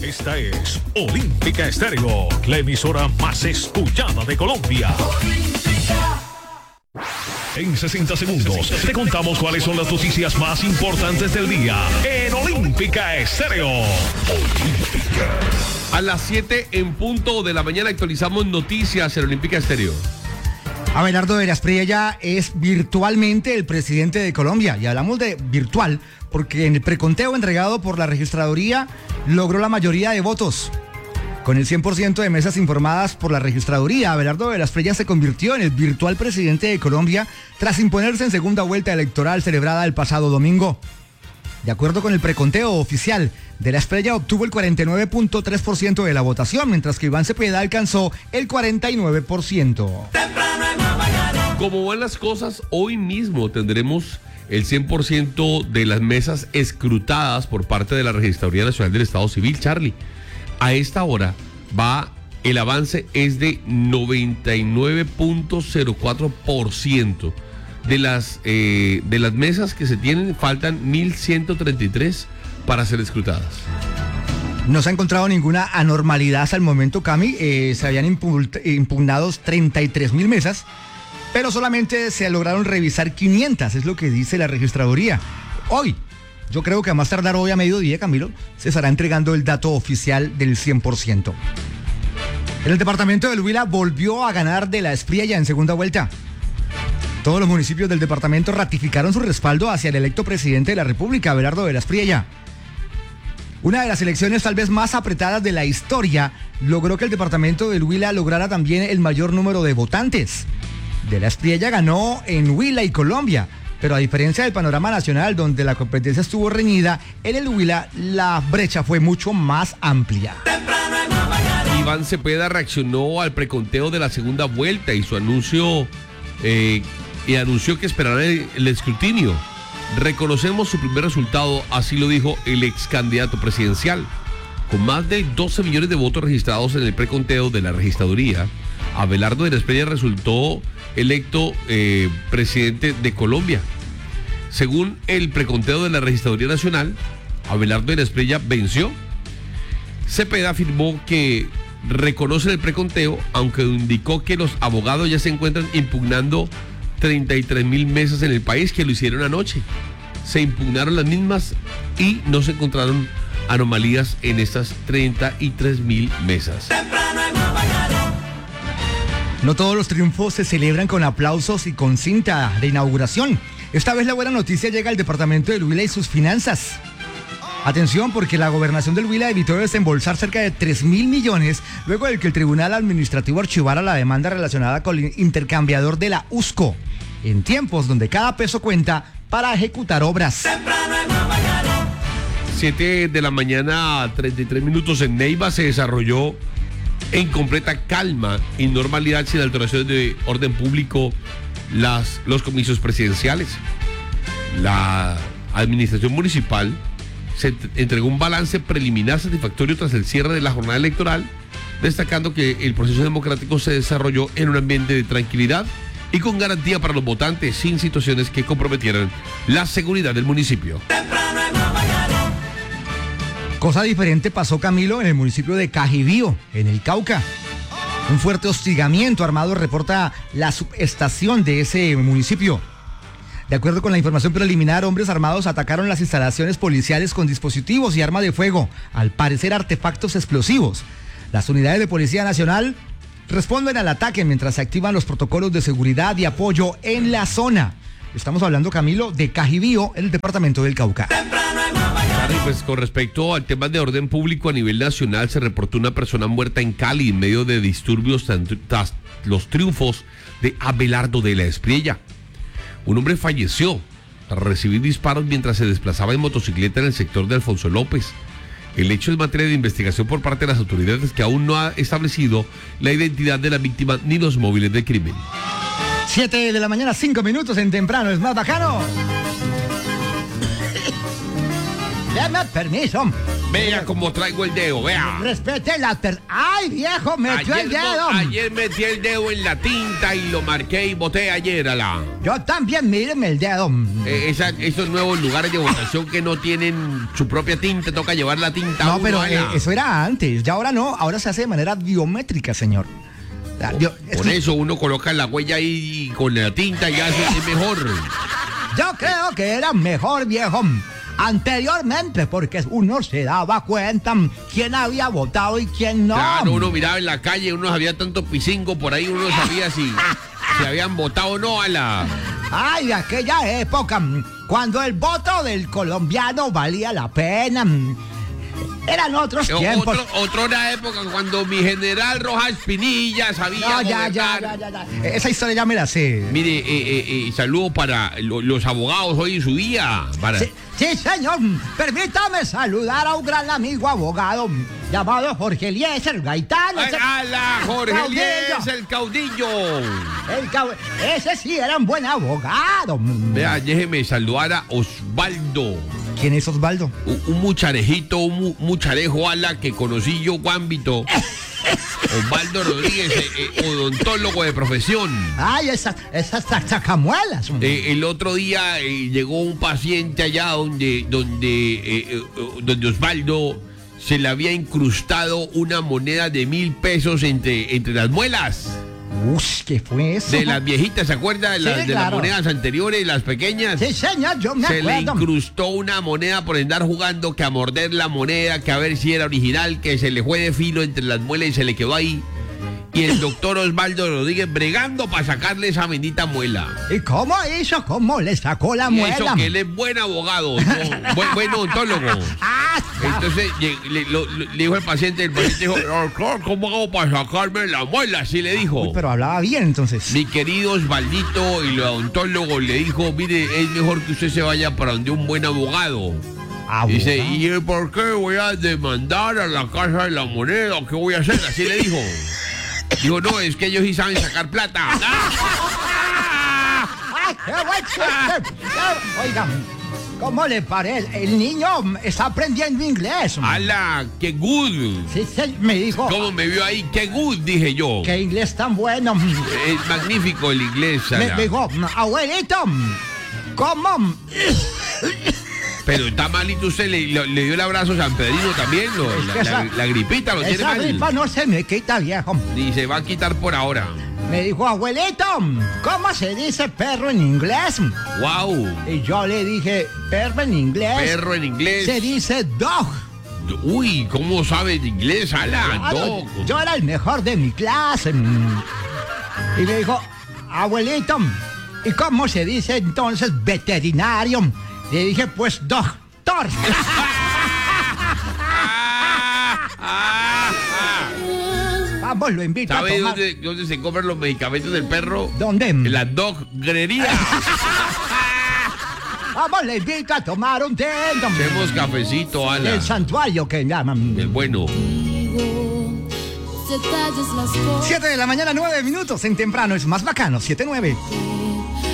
Esta es Olímpica Estéreo, la emisora más escuchada de Colombia. En 60 segundos te contamos cuáles son las noticias más importantes del día en Olímpica Estéreo. Olímpica. A las 7 en punto de la mañana actualizamos noticias en Olímpica Estéreo. Abelardo de la Espriella es virtualmente el presidente de Colombia. Y hablamos de virtual porque en el preconteo entregado por la registraduría logró la mayoría de votos. Con el 100% de mesas informadas por la registraduría, Abelardo de la Espriella se convirtió en el virtual presidente de Colombia tras imponerse en segunda vuelta electoral celebrada el pasado domingo. De acuerdo con el preconteo oficial, de la Espriella obtuvo el 49.3% de la votación, mientras que Iván Cepeda alcanzó el 49%. Como van las cosas, hoy mismo tendremos el 100% de las mesas escrutadas por parte de la Registraduría Nacional del Estado Civil, Charlie. A esta hora el avance es de 99.04%. De las mesas que se tienen, faltan 1.133 para ser escrutadas. No se ha encontrado ninguna anormalidad hasta el momento, Cami. Se habían impugnado 33.000 mesas, pero solamente se lograron revisar 500, es lo que dice la registraduría. Hoy, yo creo que a más tardar hoy a mediodía, Camilo, se estará entregando el dato oficial del 100%. En el departamento del Huila volvió a ganar de la Espriella en segunda vuelta. Todos los municipios del departamento ratificaron su respaldo hacia el electo presidente de la República, Abelardo de la Espriella. Una de las elecciones tal vez más apretadas de la historia logró que el departamento del Huila lograra también el mayor número de votantes. De la Espriella ganó en Huila y Colombia, pero a diferencia del panorama nacional donde la competencia estuvo reñida, en el Huila la brecha fue mucho más amplia. Iván Cepeda reaccionó al preconteo de la segunda vuelta y su anunció que esperará el escrutinio. Reconocemos su primer resultado, así lo dijo el ex candidato presidencial. Con más de 12 millones de votos registrados en el preconteo de la registraduría, Abelardo de la Espriella resultó electo presidente de Colombia. Según el preconteo de la registraduría nacional, Abelardo de la Espriella venció. Cepeda afirmó que reconoce el preconteo, aunque indicó que los abogados ya se encuentran impugnando 33.000 mesas en el país, que lo hicieron anoche. Se impugnaron las mismas y no se encontraron anomalías en estas 33.000 mesas. No todos los triunfos se celebran con aplausos y con cinta de inauguración. Esta vez la buena noticia llega al departamento del Huila y sus finanzas. Atención, porque la gobernación del Huila evitó desembolsar cerca de 3.000 millones luego de que el Tribunal Administrativo archivara la demanda relacionada con el intercambiador de la USCO, en tiempos donde cada peso cuenta para ejecutar obras. 7 de la mañana, 33 minutos en Neiva, se desarrolló en completa calma y normalidad, sin alteraciones de orden público, los comicios presidenciales. La administración municipal se entregó un balance preliminar satisfactorio tras el cierre de la jornada electoral, destacando que el proceso democrático se desarrolló en un ambiente de tranquilidad y con garantía para los votantes, sin situaciones que comprometieran la seguridad del municipio. Cosa diferente pasó, Camilo, en el municipio de Cajibío, en el Cauca. Un fuerte hostigamiento armado reporta la subestación de ese municipio. De acuerdo con la información preliminar, hombres armados atacaron las instalaciones policiales con dispositivos y arma de fuego, al parecer artefactos explosivos. Las unidades de Policía Nacional responden al ataque mientras se activan los protocolos de seguridad y apoyo en la zona. Estamos hablando, Camilo, de Cajibío, en el departamento del Cauca. Claro, pues con respecto al tema de orden público a nivel nacional, se reportó una persona muerta en Cali en medio de disturbios tras los triunfos de Abelardo de la Espriella. Un hombre falleció tras recibir disparos mientras se desplazaba en motocicleta en el sector de Alfonso López. El hecho es materia de investigación por parte de las autoridades, que aún no ha establecido la identidad de la víctima ni los móviles del crimen. 7 de la mañana, 5 minutos en Temprano es más bacano. Deme permiso. Vea cómo traigo el dedo, vea. Respete la ¡Ay, viejo! Metió el dedo. Ayer metí el dedo en la tinta y lo marqué y boté ayer, ala. Yo también, míreme el dedo. Esos nuevos lugares de votación que no tienen su propia tinta, toca llevar la tinta. No, pero eso era antes. Ya ahora no. Ahora se hace de manera biométrica, señor. Por eso uno coloca la huella ahí con la tinta y hace es mejor. Yo creo que era mejor, viejo. Anteriormente, porque uno se daba cuenta quién había votado y quién no. Claro, uno miraba en la calle, uno había tanto pisingo por ahí, uno sabía si habían votado o no, ala. Ay, de aquella época, cuando el voto del colombiano valía la pena. Eran otros tiempos. Otra época cuando mi general Rojas Pinilla sabía. No, ya. Esa historia ya me la sé. Mire, saludo para los abogados hoy en su día. Sí, señor. Permítame saludar a un gran amigo abogado llamado Jorge Eliezer Gaitán. ¡Hala, Jorge Eliezer, el caudillo! Ese sí era un buen abogado. Vea, déjeme saludar a Osvaldo. ¿Quién es Osvaldo? Un mucharejito, un mucharejo ala que conocí yo, Guámbito. Osvaldo Rodríguez, odontólogo de profesión. Ay, esas sacamuelas. El otro día llegó un paciente allá donde Osvaldo se le había incrustado una moneda de 1,000 pesos entre las muelas. ¿Qué fue eso? De las viejitas, ¿se acuerda? De Sí, las monedas anteriores, las pequeñas. Sí, señor, yo me acuerdo. Se le incrustó una moneda por andar jugando, que a morder la moneda, que a ver si era original, que se le fue de filo entre las muelas y se le quedó ahí. Y el doctor Osvaldo Rodríguez bregando para sacarle esa bendita muela. ¿Y cómo hizo? ¿Cómo le sacó la muela? Eso que él es buen abogado, buen odontólogo. Entonces le dijo el paciente dijo, doctor, ¿cómo hago para sacarme la muela? Así le dijo. Uy, pero hablaba bien entonces. Mi querido Osvaldito, y el odontólogo le dijo, mire, es mejor que usted se vaya para donde un buen abogado. Dice, ¿y por qué voy a demandar a la Casa de la Moneda? ¿Qué voy a hacer? Así le dijo. Digo, no, es que ellos sí saben sacar plata. ¡Ay, qué buen chiste! Oigan, ¿cómo le parece? El niño está aprendiendo inglés. ¡Hala! ¡Qué good! Sí, me dijo. ¿Cómo me vio ahí? ¡Qué good! Dije yo. ¡Qué inglés tan bueno! Es magnífico el inglés, Ala. Me dijo, abuelito, ¿cómo? Pero está malito usted, le dio el abrazo a San Pedrino también, la gripita lo tiene mal. Esa gripa no se me quita, viejo. Ni se va a quitar por ahora. Me dijo, abuelito, ¿cómo se dice perro en inglés? ¡Wow! Y yo le dije, perro en inglés. Perro en inglés. Se dice dog. Uy, ¿cómo sabe de inglés, Ala? Claro, Dog. yo era el mejor de mi clase. Y me dijo, abuelito, ¿y cómo se dice entonces veterinario? Le dije, pues, doctor. Vamos, lo invito a ¿Sabe tomar. dónde se compran los medicamentos del perro? ¿Dónde? En la dogrería. Vamos, le invito a tomar un té. Hacemos cafecito, Ala. El santuario que llaman. El bueno. 7 de la mañana, 9 minutos. En temprano es más bacano, 7-9.